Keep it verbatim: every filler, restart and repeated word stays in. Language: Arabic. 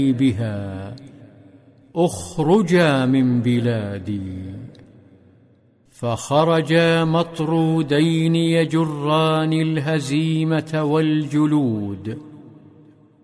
بها اخرجا من بلادي. فخرجا مطرودين يجران الهزيمة والجلود